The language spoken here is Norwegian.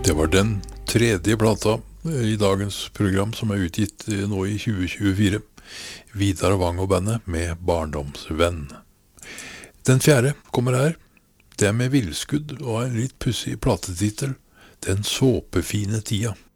Det var den tredje plata i dagens program som er utgitt nå i 2024. Vidar Wang og bandet med Barndomsvenn. Den fjerde kommer her. Det er med villskudd og en litt pussig platetitel. Den såpefine tida.